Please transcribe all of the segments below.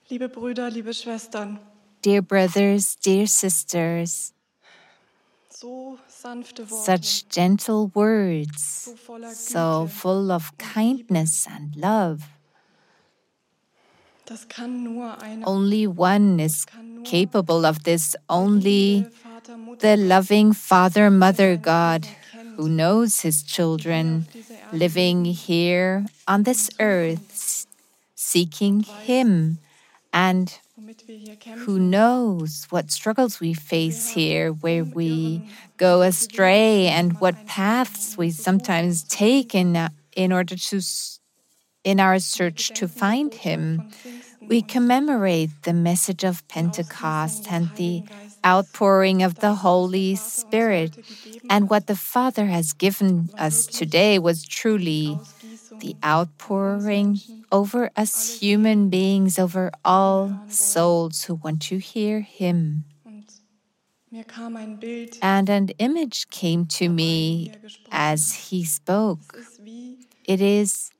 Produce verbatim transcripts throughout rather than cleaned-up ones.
Liebe Brüder, liebe Schwestern, Dear brothers, dear sisters, so sanfte Worte, such gentle words, so voller so Güte full of kindness and love. Das kann nur eine, Only one is kann nur capable of this, der only liebende Vater, Mutter the Gott, loving Father, Mother seine God, Kinder kennt, who knows his die hier children auf dieser Erde living leben, here on this suchen, earth, s- seeking weiß, him, and womit wir hier who kämpfen, knows what struggles we wir face haben here, where we umirren, go welche astray, Wege and manchmal what einschlagen, paths um we ihn zu suchen sometimes und zu take finden. in, in order to s- in our Wir search to gedenken der find Botschaft him. von Pfingsten We und commemorate the message of die Ausgießung Pentecost des and the Heiligen Geistes, outpouring of the das, was der Holy Vater uns Spirit. heute gegeben And hat, what the Father has given war us wirklich today was die truly Ausgießung the über uns outpouring Menschen, over alle us Seelen, human beings, over die ihn all hören wollen. souls who want to hear him. Und mir kam ein Bild And an image came to dabei, wie me er gesprochen as hat. he spoke. Es ist wie, It is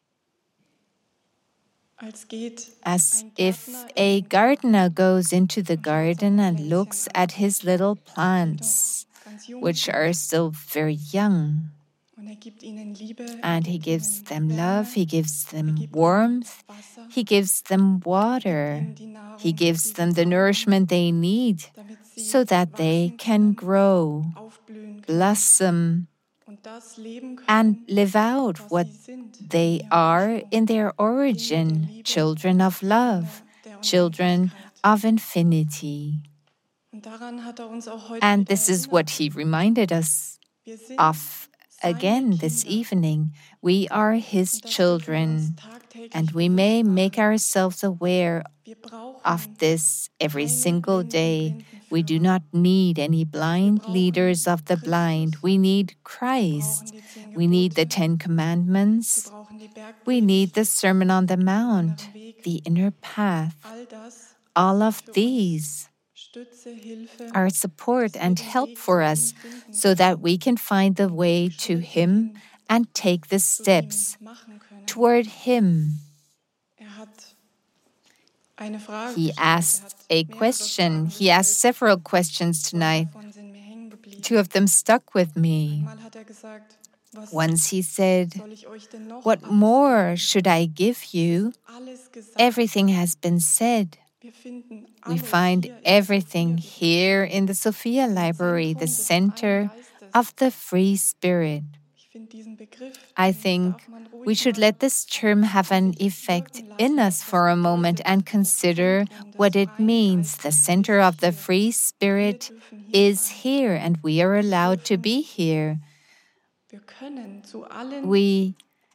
als geht as ein if Gärtner a in den gardener goes into the und schaut garden seine and Pflänzchen looks an, at his little die plants, noch ganz jung which sind. are still very young. Und er gibt ihnen Liebe, er And he gibt gives ihnen them Wärme, love, he gives er them gibt ihnen warmth, Wasser, he gives them er gibt water, ihnen die he Nahrung, gives die sie them the brauchen, nourishment they need damit sie so that they wachsen can können, grow, aufblühen können blossom, und das leben können, and live out was what sie sind in they ihrem are Ursprung. in their Kinder der origin, Liebe, children of love, Kinder der children Unendlichkeit. of infinity. Und daran hat er uns auch heute And wieder this is what erinnert. he reminded us Wir sind of seine again this Kinder. evening. We are his Und das dürfen wir uns children, tagtäglich and we bewusst may machen. make ourselves aware Wir brauchen of this every keine single blinden day. We do Blindenführer. not need any Wir blind brauchen leaders of the blind. Christus. We need Wir Christ. brauchen die zehn We need the Gebote. Ten Wir Commandments. brauchen die We need Bergpredigt, the Sermon on the den Mount, inneren Weg. the inner path. All das All sind of für uns these Stütze, Hilfe, are support dass wir and den help Weg for zu ihm us finden so that we can find the und way die to Schritte Him hin and take the zu ihm steps machen können. toward Him. Er hat eine Frage He gestellt. Er asked hat a mehrere question. Fragen He asked gestellt. several questions Zwei tonight. davon sind mir hängen geblieben. Two of them stuck with me. Einmal hat er gesagt, was Once he said, soll ich euch denn noch "What alles more geben? should I give you? Alles gesagt. Everything has been said." Wir finden We alles find hier in der everything Sophia-Bibliothek. here in the Sophia Im Library, the Zentrum des center freien Geistes. of the free spirit. Ich finde diesen Begriff, I den think darf man ruhig we should mal let this term have an auf sich effect wirken lassen, in was us das for a moment bedeutet. and Das consider Zentrum des what it freien means. The Geistes center ist of the hier. free Wir spirit dürfen hier is sein. here, and we are allowed to dürfen- be here. Wir können zu allen We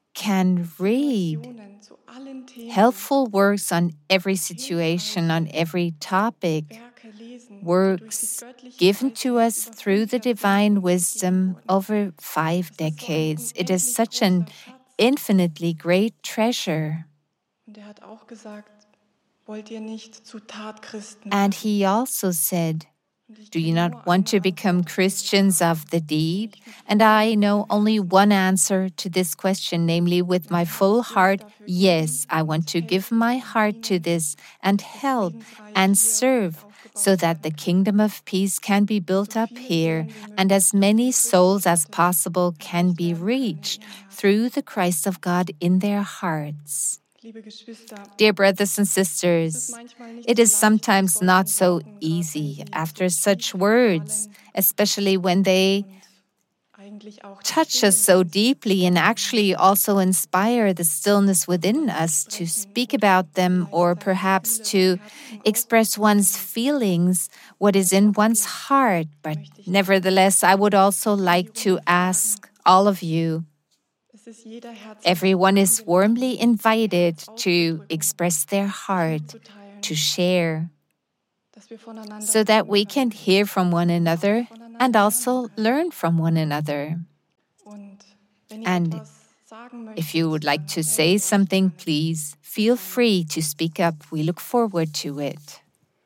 can read Situationen, zu allen Themen helpful works on every situation, on every topic, Werke lesen, die durch die works göttliche given to Weisheit us über through the fünf Jahrzehnte divine uns gegeben wisdom wurden. over five Das ist so ein decades. It is unendlich such an großer Schatz. infinitely great treasure. Und er hat auch gesagt, wollt ihr nicht zu Tatchristen And werden? he also said, Und ich "Do you kenne not nur want to eine become Antwort auf diese Christians Frage. of the deed?" Nicht mit And vollem I know Herzen. only one answer to this question, namely, with my Mein full Herz will heart, dafür yes, geben I und want to give helfen my und heart to dienen, this and dass das help Friedensreich and hier serve aufgebaut so that the werden kann. kingdom of peace can be built So up viele here Seelen wie and möglich as durch many den souls Christus as Gottes possible can erreicht be werden können in reached ihrem Herzen. through the Christ of God in their hearts. Liebe Geschwister, Dear brothers and es ist sisters, manchmal nicht it so is leicht, nach sometimes not solchen so Worten, gerade wenn easy sie after so such tief words, fallen especially when they und eigentlich auch die touch Stille us in so uns deeply and fördern, actually also inspire the stillness within darüber zu us to sprechen speak oder about them vielleicht or seine perhaps Gefühle, to sein Herz zum express Ausdruck zu one's bringen. feelings, what is Aber in one's trotzdem heart. But möchte ich nevertheless, I would also in die like to Runde ask fragen, all of you, es ist jeder herzlich everyone is eingeladen, warmly sein invited Herz to auszudrücken, express their sich heart, mitzuteilen, to share, dass wir voneinander so that lernen we can können, hear from one another voneinander and lernen also können. learn from one another. Und wenn ihr And etwas sagen if you möchtet, would like dann to meldet say euch something, gerne. please feel free to speak up. We look forward to it.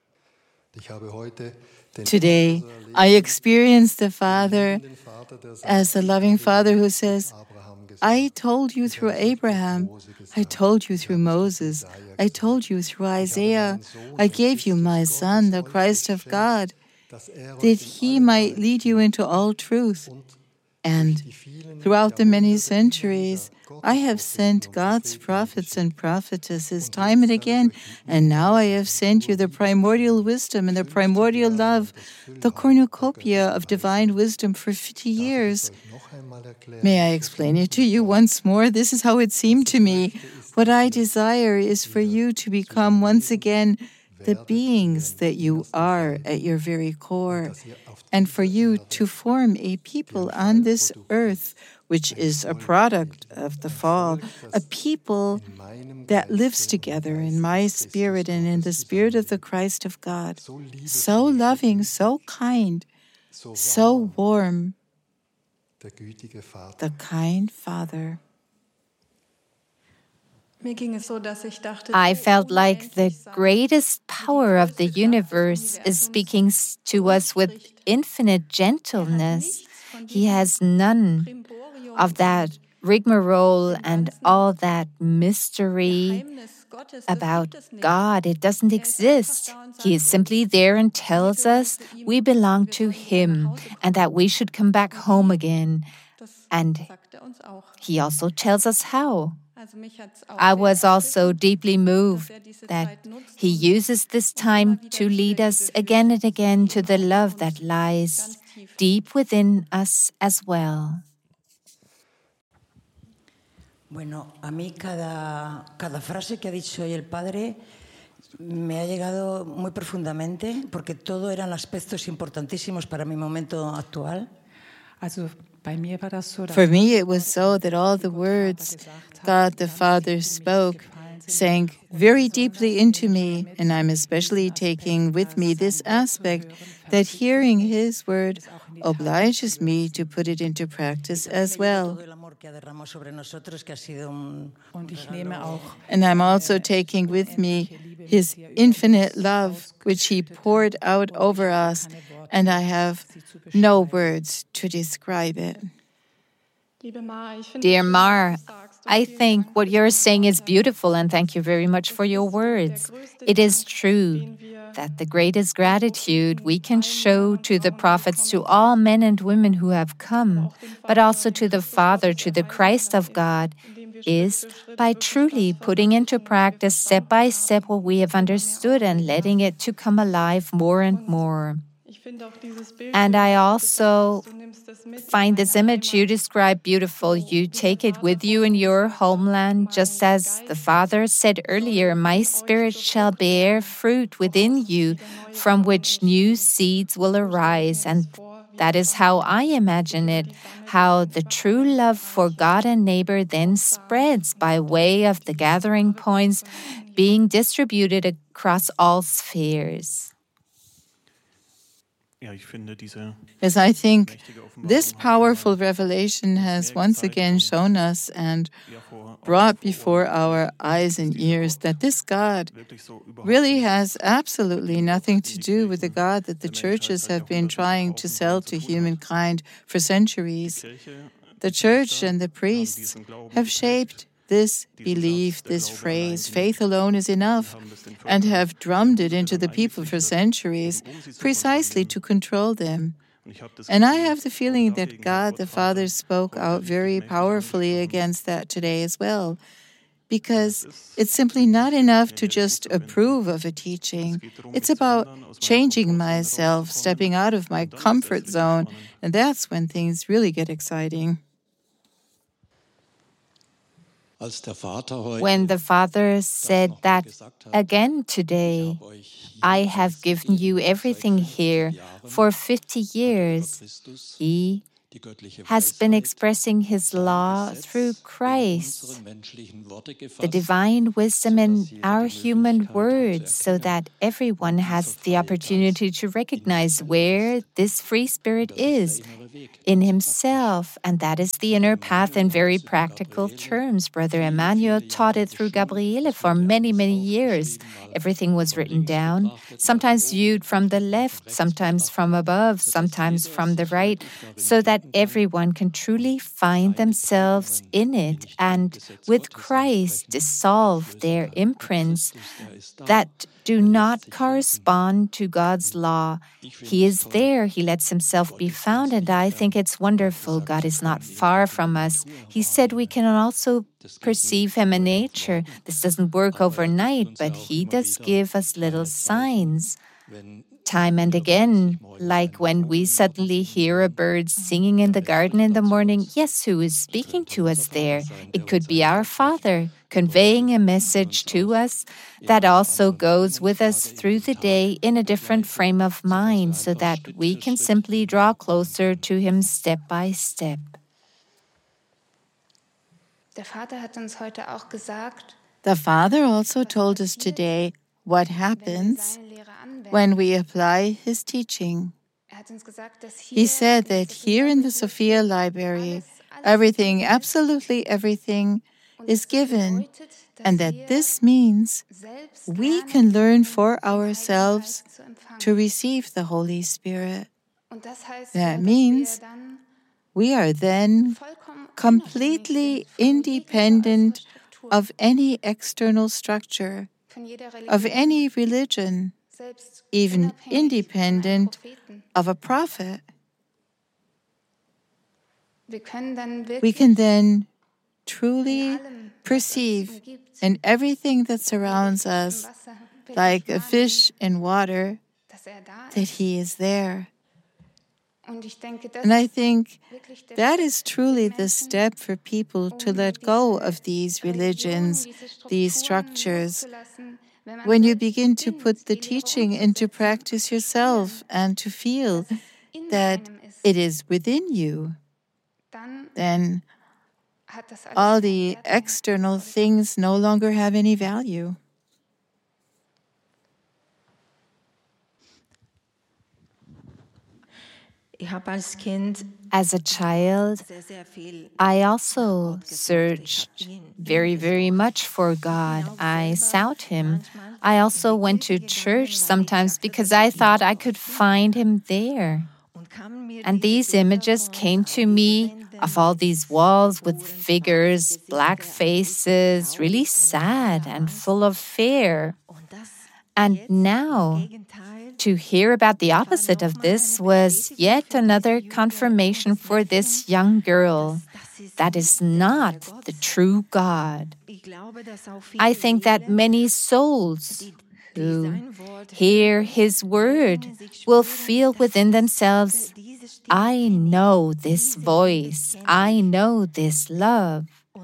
Today, I experienced the Father as a loving Father who says, I told you through Abraham, I told you through Moses, I told you through Isaiah, I gave you my Son, the Christ of God, that he might lead you into all truth. And throughout the many centuries, I have sent God's prophets and prophetesses time and again, and now I have sent you the primordial wisdom and the primordial love, the cornucopia of divine wisdom for fifty years. May I explain it to you once more? This is how it seemed to me. What I desire is for you to become once again the beings that you are at your very core, and for you to form a people on this earth, which is a product of the fall, a people that lives together in my spirit and in the spirit of the Christ of God, so loving, so kind, so warm, the kind Father. I felt like the greatest power of the universe is speaking to us with infinite gentleness. He has none of that rigmarole and all that mystery about God. It doesn't exist. He is simply there and tells us we belong to Him and that we should come back home again. And He also tells us how. I was also deeply moved that He uses this time to lead us again and again to the love that lies deep within us as well. Bueno, a mí cada, cada frase que ha dicho hoy el Padre me ha llegado muy profundamente, porque todo eran aspectos importantísimos para mi momento actual. Also bei mir war das so, dass For me, it was so that all the words God the Father spoke sank very deeply into me, and I'm especially taking with me this aspect that hearing His word obliges me to put it into practice as well. und ich nehme auch And I'm also taking with me His infinite love, which He poured out over us, and I have no words to describe it. Dear Mar, I think what you're saying is beautiful, and thank you very much for your words. It is true that the greatest gratitude we can show to the prophets, to all men and women who have come, but also to the Father, to the Christ of God, is by truly putting into practice step by step what we have understood and letting it to come alive more and more. And I also find this image you describe beautiful. You take it with you in your homeland, just as the Father said earlier, my Spirit shall bear fruit within you, from which new seeds will arise. And that is how I imagine it, how the true love for God and neighbor then spreads by way of the gathering points being distributed across all spheres. Yes, I think this powerful revelation has once again shown us and brought before our eyes and ears that this God really has absolutely nothing to do with the God that the churches have been trying to sell to humankind for centuries. The church and the priests have shaped this belief, this phrase, faith alone is enough, and have drummed it into the people for centuries, precisely to control them. And I have the feeling that God the Father spoke out very powerfully against that today as well, because it's simply not enough to just approve of a teaching. It's about changing myself, stepping out of my comfort zone, and that's when things really get exciting. When the Father said that again today, I have given you everything here for fifty years, He has been expressing His law through Christ, the divine wisdom in our human words, so that everyone has the opportunity to recognize where this free spirit is in himself. And that is the inner path in very practical terms. Brother Emmanuel taught it through Gabriele for many, many years. Everything was written down, sometimes viewed from the left, sometimes from above, sometimes from the right, so that everyone can truly find themselves in it and with Christ dissolve their imprints that do not correspond to God's law. He is there. He lets himself be found, and I think it's wonderful. God is not far from us. He said we can also perceive him in nature. This doesn't work overnight, but he does give us little signs. Time and again, like when we suddenly hear a bird singing in the garden in the morning, yes, who is speaking to us there? It could be our Father, conveying a message to us that also goes with us through the day in a different frame of mind, so that we can simply draw closer to him step by step. Der Vater hat uns heute auch gesagt, The Father also told us today what happens when we apply his teaching. He said that here in the Sophia Library, everything, absolutely everything, is given, and that this means we can learn for ourselves to receive the Holy Spirit. That means we are then completely independent of any external structure, of any religion, even independent of a prophet. We can then truly perceive in everything that surrounds us, like a fish in water, that he is there. And I think that is truly the step for people to let go of these religions, these structures. When you begin to put the teaching into practice yourself and to feel that it is within you, then all the external things no longer have any value. As a child, I also searched very, very much for God. I sought him. I also went to church sometimes because I thought I could find him there. And these images came to me of all these walls with figures, black faces, really sad and full of fear. And now, to hear about the opposite of this was yet another confirmation for this young girl. That is not the true God. I think that many souls who hear his word will feel within themselves, I know this voice, I know this love.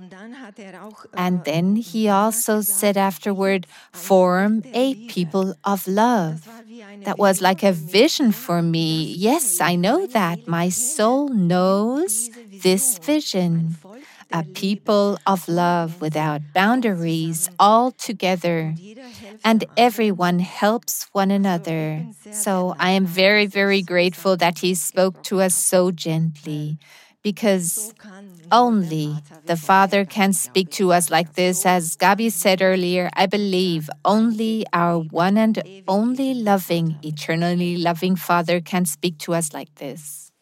And then he also said afterward, form a people of love. That was like a vision for me. Yes, I know that. My soul knows this vision. A people of love without boundaries, all together. And everyone helps one another. So I am very, very grateful that he spoke to us so gently. Because only the Father can speak to us like this. As Gabi said earlier, I believe only our one and only loving, eternally loving Father can speak to us like this.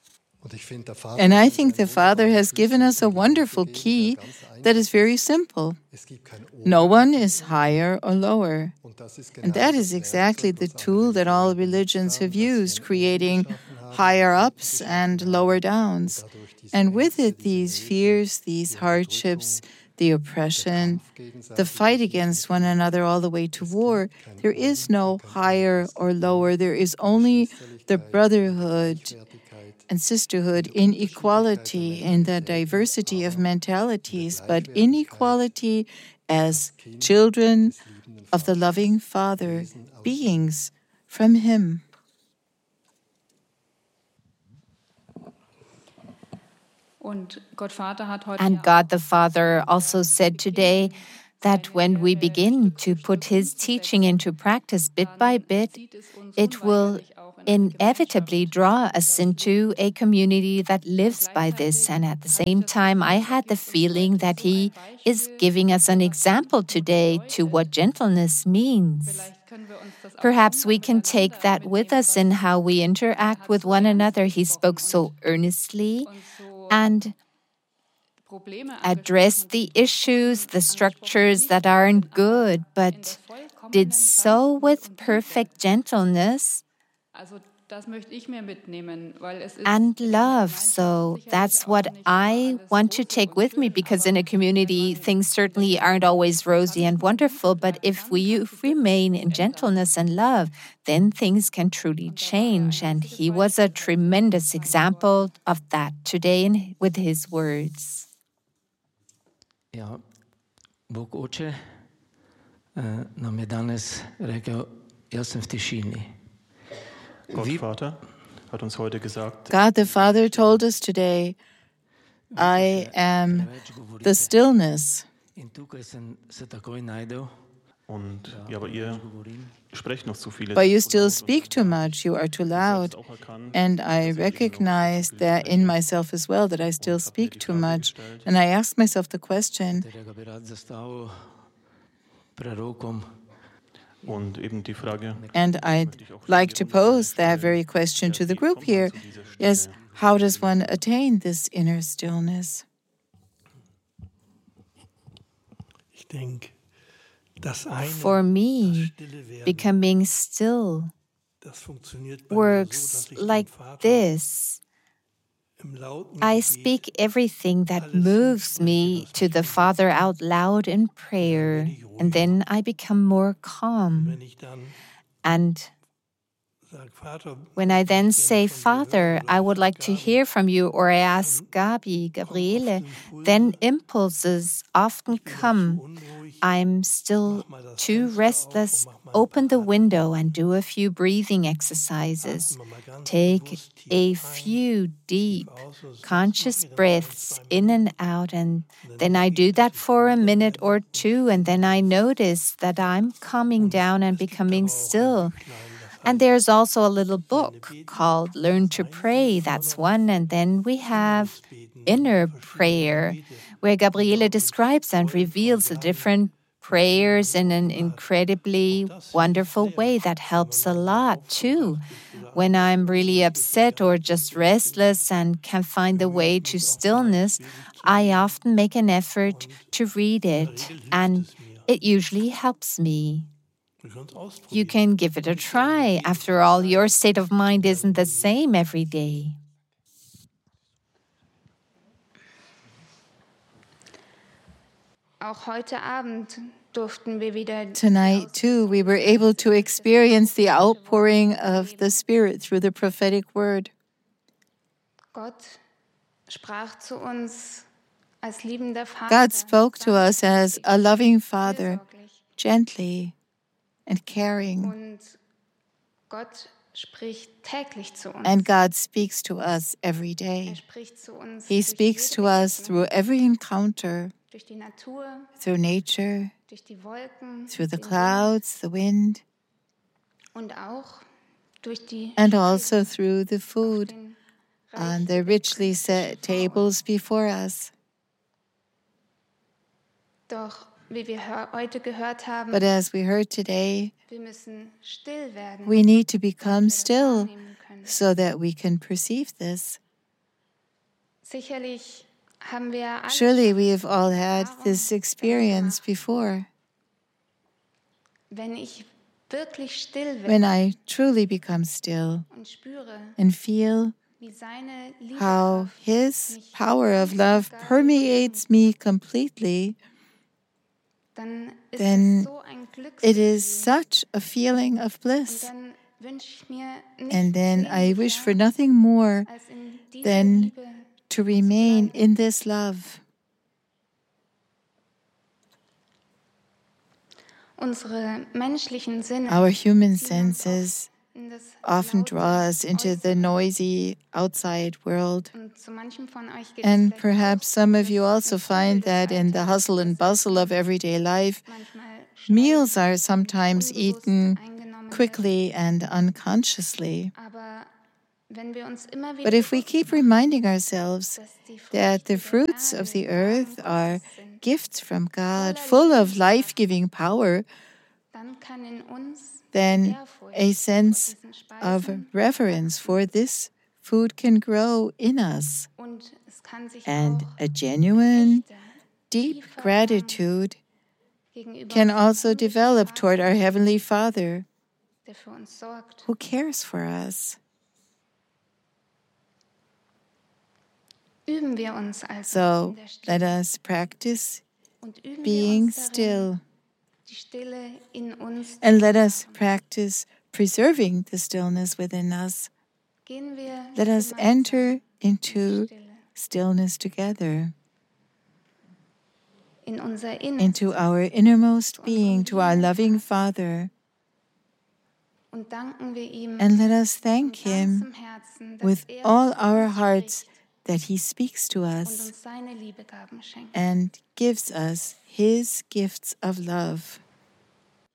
And I think the Father has given us a wonderful key that is very simple. No one is higher or lower. And that is exactly the tool that all religions have used, creating higher ups and lower downs. And with it, these fears, these hardships, the oppression, the fight against one another all the way to war, there is no higher or lower. There is only the brotherhood and sisterhood in equality, in the diversity of mentalities, but in equality as children of the loving Father, beings from him. And God the Father also said today that when we begin to put his teaching into practice bit by bit, it will inevitably draw us into a community that lives by this. And at the same time, I had the feeling that he is giving us an example today to what gentleness means. Perhaps we can take that with us in how we interact with one another. He spoke so earnestly and addressed the issues, the structures that aren't good, but did so with perfect gentleness and love. So that's what I want to take with me, because in a community, things certainly aren't always rosy and wonderful, but if we remain in gentleness and love, then things can truly change. And he was a tremendous example of that today in, with his words. Ja, Bog Oče nam je danes rekel, jaz sem v tišini. Gott Vater hat uns heute gesagt, God the Father told us today, I am the stillness. In tukaj sem se takoj najdel. Und ja, aber ihr sprecht noch zu viele. But you still speak too much, you are too loud. And I recognize that in myself as well, that I still speak too much. And I ask myself the question, Und eben die Frage, and I'd like to pose that very question to the group here, is how does one attain this inner stillness? Ich denke, For me, becoming still works like this. I speak everything that moves me to the Father out loud in prayer, and then I become more calm. And when I then say, Father, I would like to hear from you, or I ask Gabi, Gabriele, then impulses often come. I'm still too restless. Open the window and do a few breathing exercises. Take a few deep, conscious breaths in and out, and then I do that for a minute or two, and then I notice that I'm calming down and becoming still. And there's also a little book called Learn to Pray. That's one. And then we have Inner Prayer, where Gabriele describes and reveals the different prayers in an incredibly wonderful way that helps a lot, too. When I'm really upset or just restless and can't find the way to stillness, I often make an effort to read it, and it usually helps me. You can give it a try. After all, your state of mind isn't the same every day. Auch heute Abend durften wir wieder. Tonight, too, we were able to experience the outpouring of the Spirit through the prophetic word. Gott sprach zu uns als liebender Vater. God spoke to us as a loving Father, gently and caring. Und Gott spricht täglich zu uns. And God speaks to us every day. Er spricht zu uns He durch speaks jede to us Begegnung, through every encounter, durch die Natur, through nature, durch die Wolken, through the den clouds, the wind, Wind und auch durch die and Speisen also through the auf food den on the reichen richly set tables before us. Doch wie wir hör- heute gehört haben, But as we heard today, wir müssen still werden, we need to become damit wir das still wahrnehmen können. so that we can perceive this. Sicherlich haben wir alle Surely schon we have all had Erfahrung this damit experience gemacht. before. Wenn ich wirklich still When werde I truly become still und spüre, and feel wie seine how Liebeskraft His mich power of ganz love und gar permeates me completely, dann ist then es so ein it is Glücksgefühl. such a feeling of Und bliss. dann wünsche ich mir nichts And then I wish for sehnlicher, nothing more als in dieser than Liebe to remain bleiben. in this love. Unsere menschlichen Sinne Our human ziehen uns senses, oft often draw us into the noisy outside world. And perhaps some of you also find that in the hustle and bustle of everyday life, meals are sometimes eaten quickly and unconsciously. But if we keep reminding ourselves that the fruits of the earth are gifts from God, full of life-giving power, then a sense of reverence for this food can grow in us. And a genuine, deep gratitude can also develop toward our Heavenly Father, who cares for us. So let us practice being still, and let us practice preserving the stillness within us. Let us enter into stillness together, into our innermost being, to our loving Father. And let us thank Him with all our hearts that He speaks to us and gives us His gifts of love.